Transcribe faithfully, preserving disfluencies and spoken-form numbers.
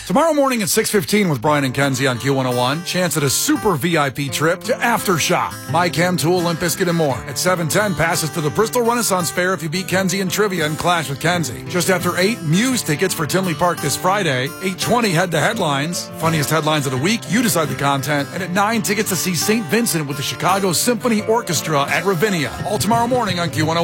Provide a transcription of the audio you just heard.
Tomorrow morning at six fifteen with Brian and Kenzie on Q one oh one. Chance at a super V I P trip to Aftershock, My Chem, Tool, Limp Bizkit, and more. At seven ten, passes to the Bristol Renaissance Fair if you beat Kenzie in trivia and clash with Kenzie. Just after eight, Muse tickets for Tinley Park this Friday. eight twenty, head to headlines. Funniest headlines of the week, you decide the content. And at nine, tickets to see Saint Vincent with the Chicago Symphony Orchestra at Ravinia. All tomorrow morning on Q one oh one.